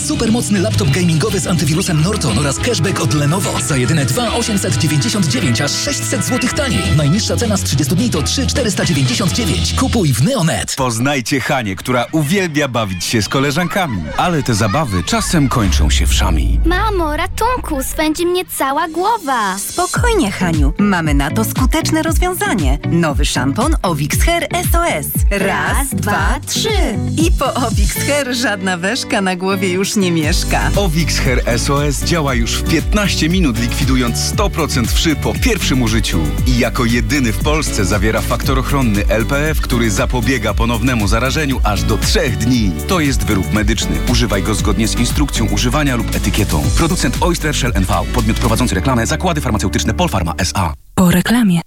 supermocny laptop gamingowy z antywirusem Norton oraz cashback od Lenovo za jedyne 2,899, aż 600 zł taniej. Najniższa cena z 30 dni to 3,499. Kupuj w Neonet. Poznajcie Hanię, która uwielbia bawić się z koleżankami, ale te zabawy czasem kończą się wszami. Mamo, ratunku, swędzi mnie cała głowa. Spokojnie, Haniu. Mamy na to skuteczne rozwiązanie. Nowy szampon Ovix Hair SOS. Raz, dwa, trzy. I po Ovix Hair żadna weszka na głowie już nie mieszka. Ovix Hair SOS działa już w 15 minut, likwidując 100% wszy po pierwszym użyciu. I jako jedyny w Polsce zawiera faktor ochronny LPF, który zapobiega ponownemu zarażeniu aż do 3 dni. To jest wyrób medyczny. Używaj go zgodnie z instrukcją używania lub etykietą. Producent Oyster Shell NV. Podmiot prowadzący reklamę Zakłady Farmaceutyczne Polpharma S.A. Po reklamie.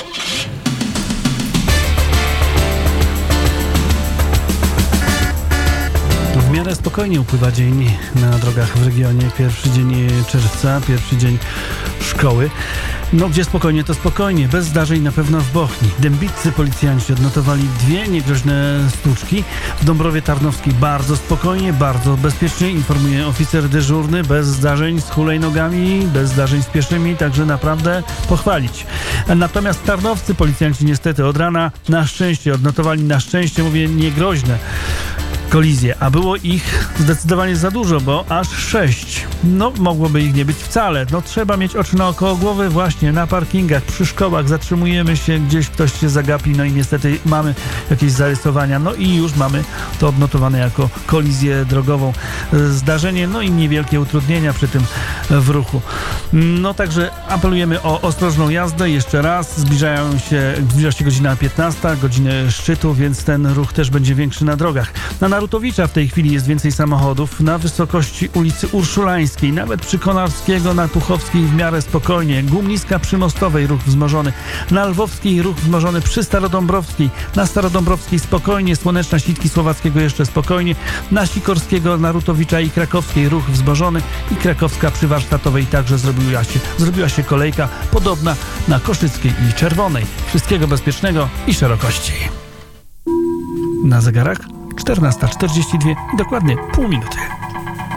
W miarę spokojnie upływa dzień na drogach w regionie. Pierwszy dzień czerwca, pierwszy dzień szkoły. No gdzie spokojnie, to spokojnie. Bez zdarzeń na pewno w Bochni. Dębiccy policjanci odnotowali 2 niegroźne stłuczki. W Dąbrowie Tarnowskiej bardzo spokojnie, bardzo bezpiecznie, informuje oficer dyżurny. Bez zdarzeń z hulajnogami, bez zdarzeń z pieszymi, także naprawdę pochwalić. Natomiast tarnowscy policjanci niestety od rana na szczęście odnotowali, mówię, niegroźne kolizje, a było ich zdecydowanie za dużo, bo aż 6. No, mogłoby ich nie być wcale. No, trzeba mieć oczy naokoło głowy właśnie na parkingach, przy szkołach, zatrzymujemy się, gdzieś ktoś się zagapi, no i niestety mamy jakieś zarysowania, no i już mamy to odnotowane jako kolizję drogową. Zdarzenie, no i niewielkie utrudnienia przy tym w ruchu. No, także apelujemy o ostrożną jazdę jeszcze raz. Zbliża się godzina 15, godziny szczytu, więc ten ruch też będzie większy na drogach. Na Narutowicza w tej chwili jest więcej samochodów. Na wysokości ulicy Urszulańskiej, nawet przy Konarskiego, na Tuchowskiej w miarę spokojnie. Głumniska przy Mostowej ruch wzmożony. Na Lwowskiej ruch wzmożony przy Starodąbrowskiej. Na Starodąbrowskiej spokojnie. Słoneczna Sitki Słowackiego jeszcze spokojnie. Na Sikorskiego, Narutowicza i Krakowskiej ruch wzmożony. I Krakowska przy Warsztatowej także zrobiła się kolejka podobna na Koszyckiej i Czerwonej. Wszystkiego bezpiecznego i szerokości. Na zegarach 14:42 i dokładnie pół minuty.